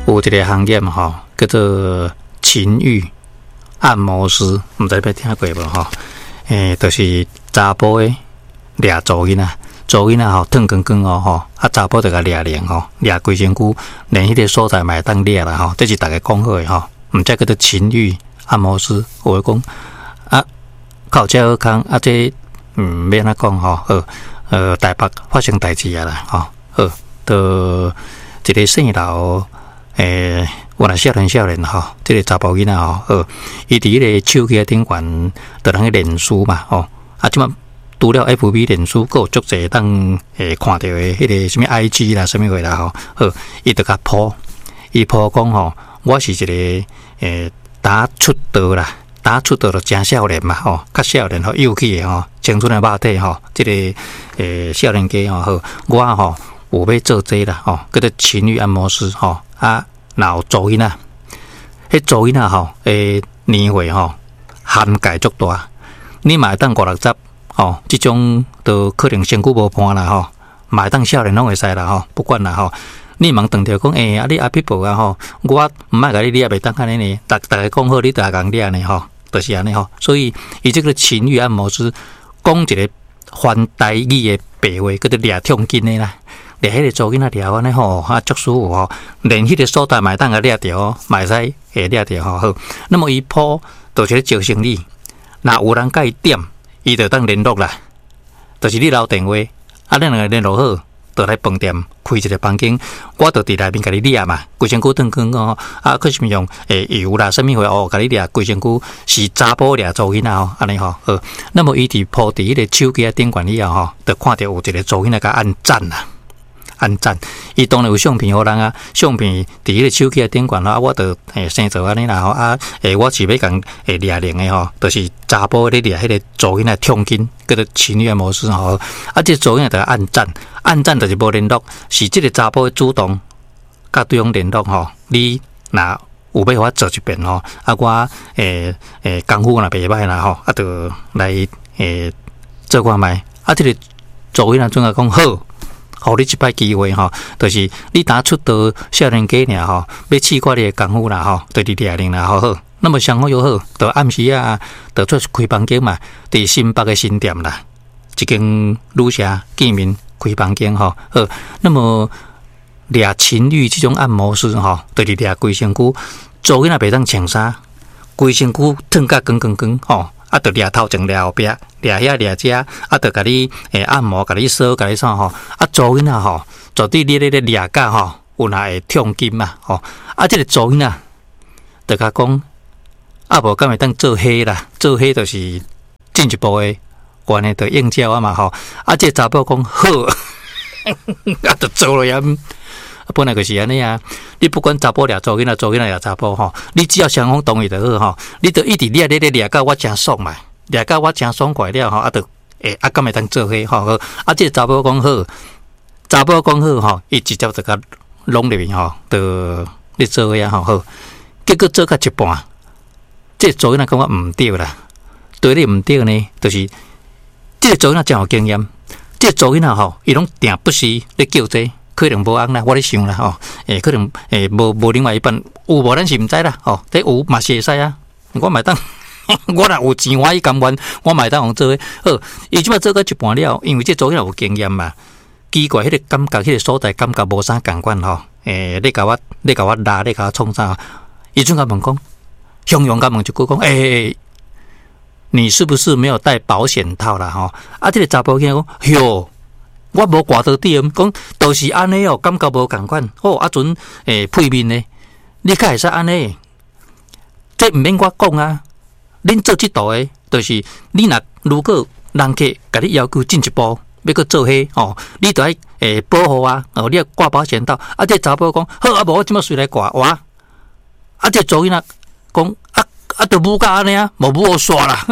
有一个行业吼，叫做情欲按摩师，唔知你听过无吼？就是查甫的掠查囡仔，查囡仔吼，烫光光哦吼，啊查甫就甲掠灵吼，掠规身躯，连迄个所在嘛会当掠啦吼，这是大家讲好的吼，唔知叫做情欲按摩师，有诶讲啊，靠这好康啊，这免安讲吼，台北发生代志啊啦吼，就一个姓老。有那少年吼，这个查甫囡仔吼，伊伫迄个手机顶悬，就通去练书嘛吼，啊，即马除了 FB 练书，佫有足侪当看到的迄个什么 IG 啦，什么话啦吼，伊就甲po，伊po讲吼，我是一个打出道啦，打出道就真少年嘛吼，较少年吼幼气的吼，青春的肉体吼，这个少年家吼，我吼有要做这啦吼，叫做情欲按摩师吼。啊，然后查囡仔，迄查囡仔吼，年岁吼涵盖足大，你嘛会当50-60吼，即种都可能身躯无伴啦吼，嘛会当少年拢会使啦吼，不管啦吼。你茫当着讲啊，你阿屁婆啊吼，我毋爱甲你掠，袂当安尼呢，大家讲好，你大家共掠呢吼，就是安尼吼。所以伊这个情欲按摩师讲一个翻台语的白话，叫做掠痛经的啦。掠迄个查囡仔掠安尼吼，啊足舒服吼，连迄个所在嘛当个掠着哦，嘛会使掠着吼。好，那么伊铺就是咧招生理，若有人甲伊点，伊就当联络啦。就是你留电话，啊，咱两个联络好，就来饭店开一个房间，我就伫内面甲你掠嘛，规身躯烫光哦，啊，可是用油啦，什么货哦，甲你掠规身躯是查甫掠查囡仔吼，安尼吼。好，那么伊伫铺伫迄个手机顶管以后吼，就看到有一个查囡仔甲按赞啦。按赞，伊当然有相片互人啊，相片伫迄个手机顶悬啊，我就生做安尼啦吼啊，我是要讲掠灵的吼，就是查甫咧掠迄个查囡仔痛经，叫做情欲模式吼。啊，这查囡仔就按赞，按赞就是无联络，是这个查甫主动甲对方联络吼。你若有要互我做一遍吼，啊我功夫若袂歹啦吼，啊就来做看卖。啊，这个查囡仔总讲好。互你一摆机会吼，就是你打出道少年家尔吼，要试看你的功夫啦吼，就是掠灵啦好。那么相好又好，就暗时啊，就出开房间嘛，伫新北的新店啦，一间旅社见面开房间吼。好，那么掠情侣这种按摩师吼，就是掠规身躯，查囡仔袂当穿衫，规身躯烫甲光吼。啊，就掠头前掠后壁，掠遐掠遮，啊，就甲你按摩，甲你扫，甲你啥吼？啊，查囡仔吼，绝对你咧掠甲吼，有哪会痛经嘛吼？啊，这个查囡仔，就甲讲，啊，无敢会当做伙啦，做伙就是进一步的，关的就应招啊嘛吼。啊，这查甫讲好，啊，就做了呀。本来就是安尼啊！你不管查甫掠查囡仔，查囡仔掠查甫吼，你只要双方同意就好吼。你就一直掠到我真爽嘛，掠到我真爽快了吼，啊，就敢会当做伙吼。啊，这查甫讲好，查甫讲好吼，伊直接就甲拢入面吼，就你做伙啊吼好。结果做到一半，这查囡仔感觉毋对啦，对你毋对呢，就是这个查囡仔真有经验，这查囡仔吼，伊拢定不时咧叫这。可能无红啦，我咧想啦吼，可能无另外一半有无咱是毋知啦吼，这有嘛是会使啊，我买当我若有钱，我伊甘愿，我买当互做伙。好，伊即摆做到一半了，因为这做起来有经验嘛，奇怪，迄个感觉，迄个所在感觉无啥共款吼。你甲我拉，你甲我创啥？伊阵甲问讲，向勇甲问一句讲，你是不是没有带保险套啦吼？啊，这个查甫囝讲，哟。我无挂到底，讲都是安尼哦，感觉无共款。好，啊阵配面呢，你较会使安尼，这毋免我讲啊。恁做即道的，就是你若如果人客甲你要求进一步，要去做伙哦，你就爱保护啊，哦，你要挂保险套。啊，这查甫讲好，啊无我即马随来挂哇。啊，这查囡仔讲都无甲安尼啊，无我煞啦。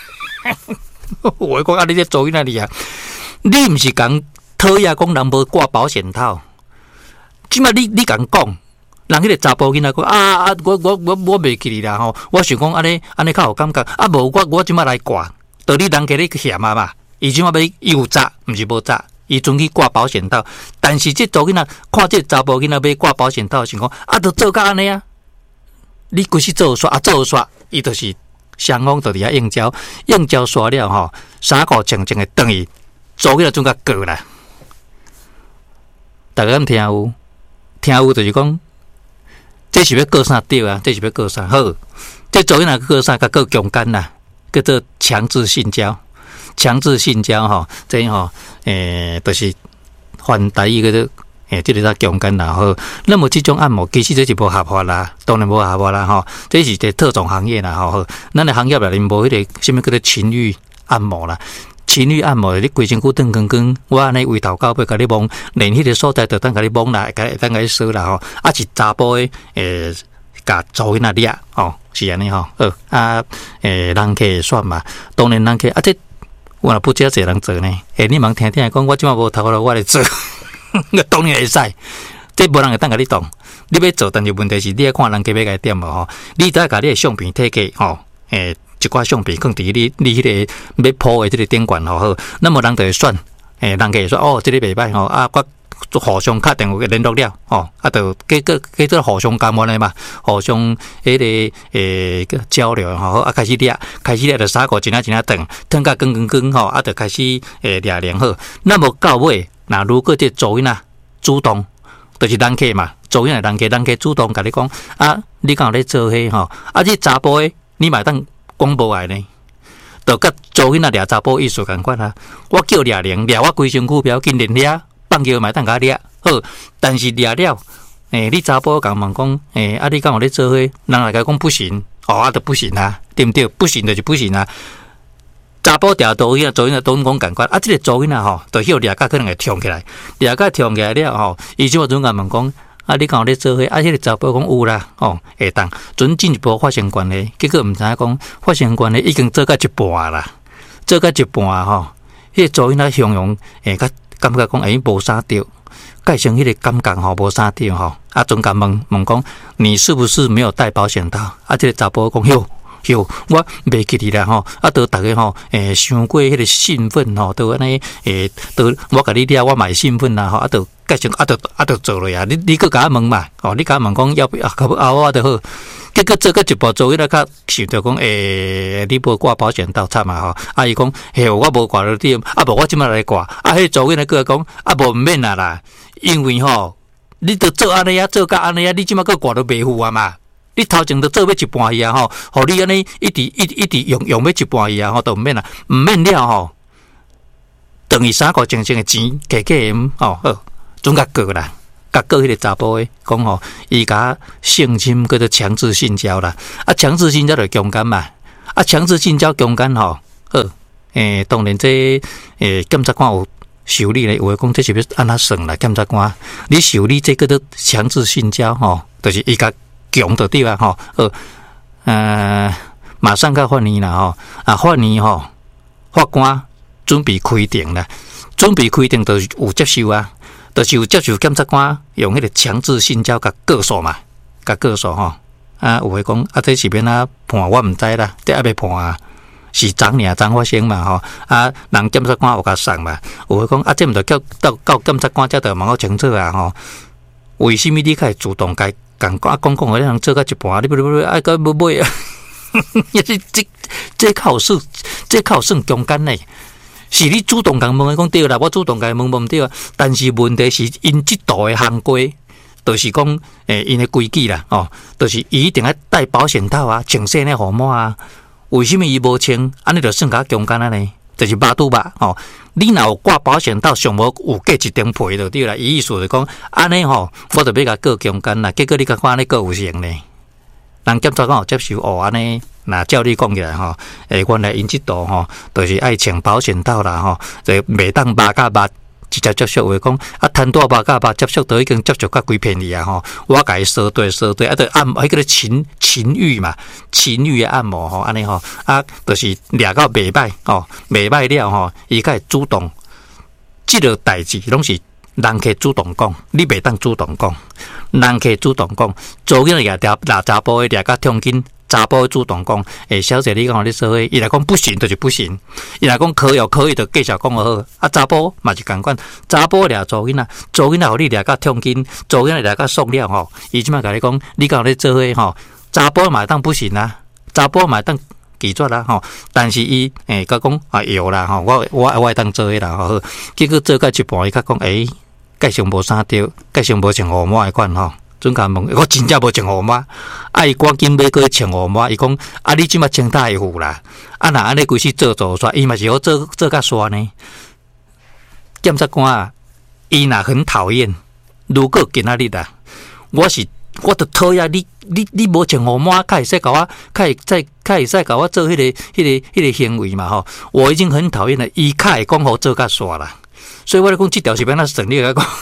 我讲啊，你这查囡仔哩啊。你毋是讲讨厌讲人无挂保险套，即摆你讲，人迄个查甫囡仔讲我袂记你啦吼，我想讲安尼较有感觉，啊无我即摆来挂，道理人家咧嫌啊嘛，伊即摆要有责，毋是无责， 伊准去挂保险套，但是这查囡仔看这查甫囡仔要挂保险套，想讲啊，都做甲安尼啊，你规是做煞做煞，伊就是双方就伫遐应交煞了吼，衫裤静静的等于查囡仔准甲过啦。大家敢听有？听有就是讲，这是要过啥对啊？这是要过啥好？这查囡仔过啥？甲过强奸啦，叫做强制性交。强制性交吼，这吼就是犯台语叫做这个叫强奸啦吼。那么这种按摩其实这是无合法啦，当然无合法啦吼。这是一个特种行业啦吼。咱的行业内面无迄个什么叫做情欲按摩啦。情欲按摩，你规身躯转光，我安尼围头到尾，甲你摸，连迄个所在就当甲你摸啦，当甲你梳啦吼。啊是查甫的甲查囡仔掠吼，是安尼吼。人客会选嘛，当然人客啊这。我若不遮侪人做呢，你忙听听讲，我即马无头路，我来做，当然会使。这无人会当甲你动，你要做，但是问题是你要看人家要甲点无吼。你再甲你的相片摕起吼，一寡相片放伫你迄个要铺的这个顶管吼好，那么人就会选，人家会说哦，这个袂歹吼，啊我。互相打电话联络了，吼，啊，就叫做互相感恩的嘛，互相迄个交流吼，啊，开始掠就三个一下等到光吼，啊，就开始掠连好。那么到尾，那如果这查囡仔主动，就是人客嘛，查囡仔人客主动甲你讲，啊，你敢有咧做迄吼，啊，这查甫的，你嘛当讲无爱呢？就甲查囡仔掠查甫意思共款啊，我叫掠我规身躯不要紧连掠。放球买蛋甲掠好，但是掠了，你查甫讲问讲，啊，你敢有咧做伙？人来甲讲不行，啊，就不行啊，对不对？不行就是不行啊。查甫掠查囡仔都讲共款，啊，这个查囡仔吼，就迄掠甲可能会跳起来，掠甲跳起来了吼，伊就准甲问讲，啊，你敢有咧做伙？啊，迄个查甫讲有啦，会当，准进一步发生关系，结果毋知影讲发生关系已经做到一半啦，做到一半吼，迄个查囡仔形容甲。感觉讲无啥对，介成迄个感觉吼无啥对吼，啊，总甲问讲，你是不是没有带保险套？啊，这个查甫讲有，我袂记哩啦吼，啊，都大家吼，伤过迄个兴奋吼，都安尼，都我甲你掠，我买兴奋啦吼，啊，都介成啊，都做了呀，你搁甲我问嘛，你甲我问讲要不可不我就好。结果做个一步做，伊来较想着讲，你无挂保险套惨嘛吼？啊，伊讲，我无挂到点，啊，无我即摆来挂，啊，迄做个来个讲，啊，无毋免啊啦，因为吼，你着做安尼啊，做甲安尼啊，你即摆个挂都袂赴啊嘛，你头前着做要一半去啊吼，互你安尼一直用要一半去啊吼，都毋免啊，毋免了吼，等于三个正的钱加吼，好，总甲过啦。甲过迄个查甫诶，讲吼，伊甲性侵叫做强制性交啦，啊，强制性交就强奸嘛，啊，强制性交强奸吼，好，当然这检察官有受理咧，有诶讲这是要安怎算啦，检察官，你受理这个都强制性交吼，就是伊甲强就对啊吼，马上甲法院啦吼，啊，法院吼，法官准备开庭啦，准备开庭就是有接受啊。就是有接受检察官用迄个强制性交甲告诉嘛，甲告诉吼，啊，有诶讲啊，这是免啊判，我毋知啦，这还未判啊，是昨发生嘛吼，啊，人检察官有甲送嘛，有诶讲啊，这毋着到检察官才着问我清楚啊吼，为什么你开主动讲讲互你人做甲一半，你不爱个要买啊？也是这靠算强奸嘞。是你主动甲问讲对啦，我主动甲问毋对啊。但是问题是因即度的行规，就是讲因的规矩啦，就是伊一定要戴保险套啊，穿洗呢护膜啊。为什么伊无穿？安尼就算甲强奸啊呢？就是巴肚吧，你若有挂保险套，上无有过一张皮就对啦。伊意思就讲安尼吼，我就要甲告强奸啦。结果你甲看安尼告有成呢？人检察官有接受安尼。那照你讲起来吼，原来因即度吼，就是爱穿保险套啦吼，就袂当肉甲肉直接接触。话讲啊，贪多肉甲肉接触都已经接触甲几片去啊吼，我甲伊烧对，啊，就按迄个情欲嘛，情欲的按摩吼，安尼吼，啊，就是掠到袂歹吼，袂歹了吼，伊甲会主动，即个代志拢是人客主动讲，你袂当主动讲，人客主动讲，做囡仔掠查甫的掠甲痛紧。 查甫主动讲，小姐你讲你做伙，伊来讲不行就是不行，伊来讲可以可以就继续讲就好。啊，查甫嘛是共款，查甫掠做囡仔，做囡仔互你掠甲痛经，做囡仔掠甲爽了吼，伊即摆甲你讲，你讲你做伙吼，查甫嘛当不行啊，查甫嘛当拒绝啦吼，但是伊甲讲啊有啦吼，我会当做伙啦吼，结果做到一半伊甲讲介上无啥对，介上无穿号码诶款吼。准甲问，我真正无穿号码，啊伊赶紧买过穿号码，伊讲啊你即马穿大户啦，啊若安尼规世做煞，伊嘛是好做甲煞呢。检察官啊，伊若很讨厌，如果今仔日啊，我着讨厌你无穿号码，较会使甲我，较会使甲我做迄个行为嘛吼，我已经很讨厌了，伊较会讲好做甲煞啦。所以我咧讲，即条是要哪算？你来讲，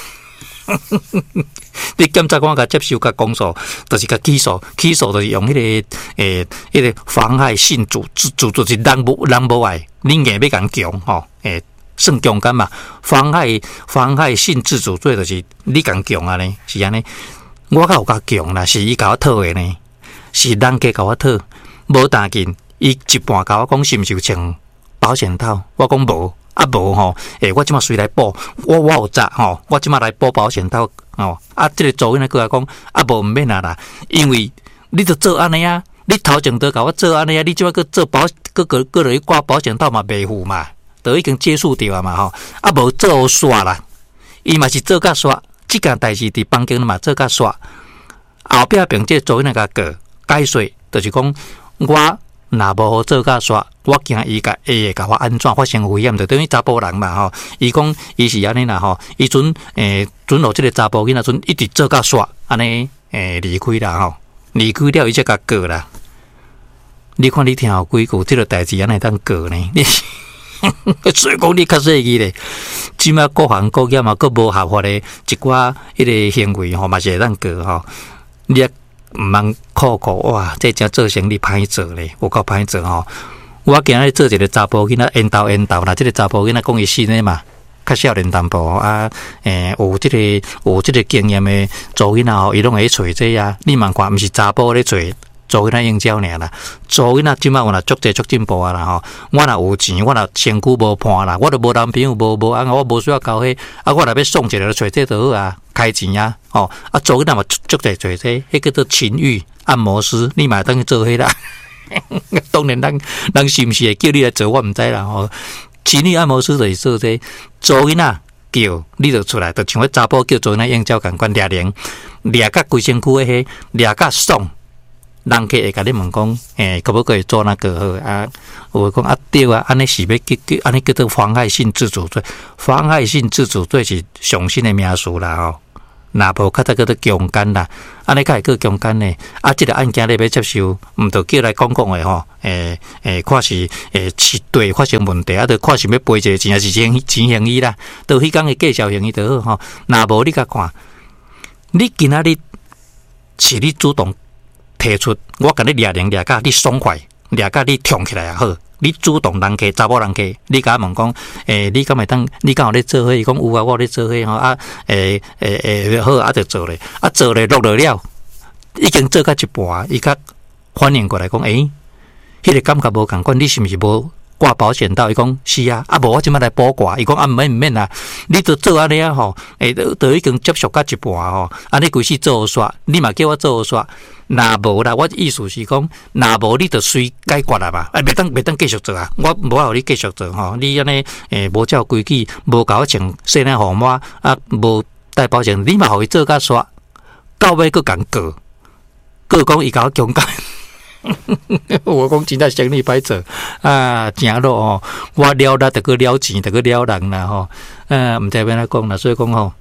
你检察官甲接受甲公诉，就是甲起诉，就是用迄个妨害性自主，就是人无爱，你硬要共强吼，算强奸嘛？妨害性自主罪就是你共强啊呢，是安尼。我甲有甲强啦，是伊甲我讨诶呢，是人家甲我讨，无打紧，伊一半甲我讲是毋是有穿保险套，我讲无。啊无吼，我即马随来补，我有责吼，我即马来补保险套吼。啊，即个做囡仔过来讲，啊无毋免啊啦，因为你着做安尼啊，你头前都甲我做安尼啊，你即马去做过落去挂保险套嘛袂付嘛，都已经结束掉啊嘛吼。啊无做煞啦，伊嘛是做甲煞，即件代志伫房间嘛做甲煞，后壁并且做囡仔甲解释，就是讲我。若无好做甲煞，我惊伊会甲我安怎发生危险，就等于查甫人嘛吼。伊讲伊是安尼啦吼，伊准互即个查甫囡仔准一直做甲煞，安尼离开啦吼，离开了伊才甲过啦。你看你听有几句，即个代志安尼当过呢？所以讲你较细记咧，即摆各行各业嘛，各无合法咧一寡迄个行为吼，嘛是会当过吼。你毋通苦哇！这真做生意歹做咧，有够歹做吼！我今日做一个查甫囡仔，缘投啦，即个查甫囡仔讲伊死呢嘛，较少年淡薄啊，有即个经验的做囡仔吼，伊拢会去找这啊。你莫看，毋是查甫咧找做囡仔应招尔啦，做囡仔即摆有若足进步啊啦吼！我若有钱，我若身躯无伴啦，我都无男朋友，无啊，我无需要交迄啊，我若要送一个找这就好啊。开钱啊，哦，啊做囡仔嘛足侪做这，迄叫做情欲按摩师，你嘛当去做迄啦。当然，人是毋是会叫你来做，我毋知啦。吼，情欲按摩师就是做这，做囡仔叫你就出来，就像迄查甫叫做那应招共款掠铃，掠甲规身躯的迄，掠甲爽。人客会甲你问讲，可不可以做那个啊？我讲啊对啊，安尼是要安尼叫做妨害性自主罪。妨害性自主罪是上新的名词啦吼。若无较早叫做强奸啦，安尼较会叫强奸呢？啊，即个案件你要接受，毋着叫来讲诶吼，看是是对发生问题，啊，着看是要赔一个钱还是钱行医啦，到迄工诶介绍行医就好吼。若无你甲看，你今仔日是你主动提出，我甲你掠甲你爽快，掠甲你冲起来也好。你主动人客，查某人客，你甲我问讲，你敢会当？你敢有咧做伙？伊讲有啊，我咧做伙吼啊，好啊，就做咧，啊做咧落了，已经做到一半，伊甲反应过来讲，迄个感觉无共款，你是毋是无挂保险套？伊讲是啊，啊无我即摆来补挂，伊讲啊毋免啊，你着做安尼啊吼，都已经接受到一半吼，安尼规世做煞，你嘛叫我做煞。若无啦，我意思是讲，若无你就随解决啦嘛，袂当继续做啊！我无互你继续做吼，你安尼无照规矩，无甲我穿细领号码啊，无戴保险，你嘛互伊做甲煞，到尾佫共过讲伊甲我强奸。我讲真正生意歹做啊，正路吼，我了啦，得个了钱，得个了人啦吼，毋知要安怎讲啦，所以讲吼，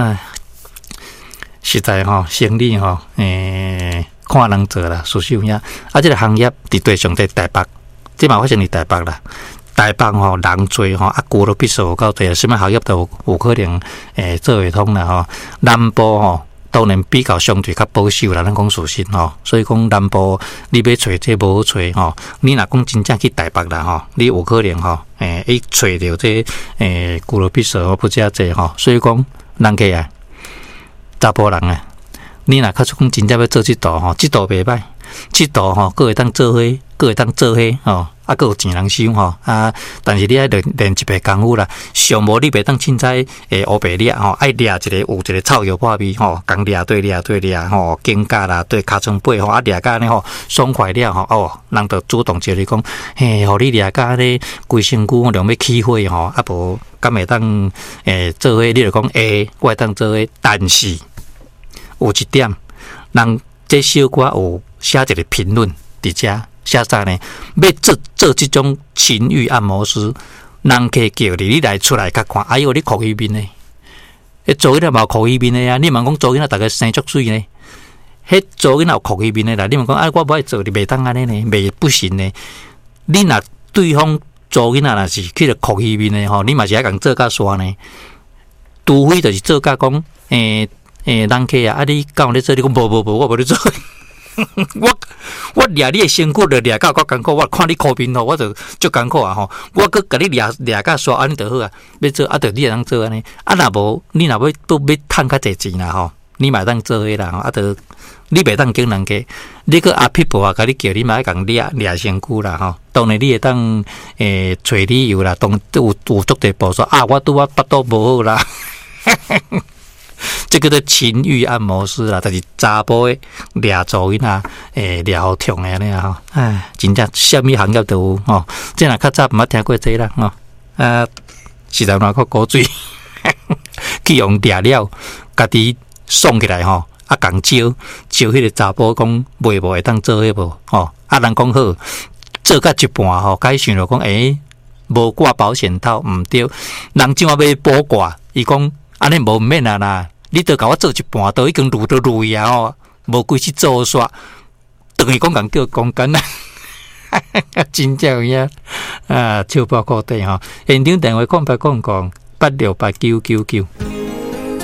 实在吼，生意吼，看人做啦，事实呀。啊，这个行业伫对象在台北，即嘛发生伫台北啦。台北吼人多吼，啊，孤都必须有够多，什么行业都有可能做会通啦吼。南部吼当然比较相对较保守啦，咱讲事实吼。所以讲南部你要找这无好找吼，你若讲真正去台北啦吼，你有可能吼伊找着这孤都必须吼不遮济吼。所以讲人客啊，查甫人啊。你若较出讲真正要做即道吼，即道袂歹， 佚佗吼，佫会当做伙，佫会当做伙吼，佫有钱人收吼但是你爱练一辈功夫啦，上无你袂当凊彩乌白掠吼，爱掠一个有一个臭油破味吼，共掠对吼，肩胛啦对尻川背吼，掠甲安尼吼，爽快了吼人就主动招你讲，嘿，互你掠甲安尼规身躯量要起火吼，无敢会当做伙，你就讲我会当做伙，但是有一点，人这小可有写一个评论伫遮。写啥呢？要做这种情欲按摩师，人客叫你来出来甲看，哎呦，你哭伊面呢？做囡仔嘛哭伊面的呀？你问讲做囡仔大家生足水呢？做囡仔有哭伊面的啦？你问讲我不爱做，你袂当安尼呢？袂不行呢？你若对方做囡仔若是去了哭伊面的吼，你嘛是爱共做甲煞呢？除非就是做甲讲人客啊，你讲咧做，你讲无，我无咧做。我掠你的身躯，就掠到我艰苦。我看你苦面吼，我就足艰苦啊吼。我佮甲你掠甲煞，安尼就好啊。要做就你会当做安尼。若无你若要都要趁较济钱啦吼，你嘛当做伙啦吼。就你袂当经人家，你个阿屁婆啊，甲你叫你嘛爱共掠身躯啦吼。当然你会当找理由啦，当有足侪步说我拄巴肚无好啦。这个叫情欲按摩师啦，就是查甫的掠做囡仔，掠好痛的咧吼，真正什么行业都有吼。这若较早毋捌听过这啦吼，实在哪个古水，去用掠了，家己爽起来吼，共招迄个查甫讲卖无会当做迄无吼，人讲好做甲一半吼，甲伊想着讲无挂保险套毋对，人怎啊要保挂？伊讲安尼无免啊啦。你都甲我做一半，都已经累到累啊吼，无规去做煞，等于讲共叫讲干啊，真正有影笑爆锅底吼，现场电话0800868999。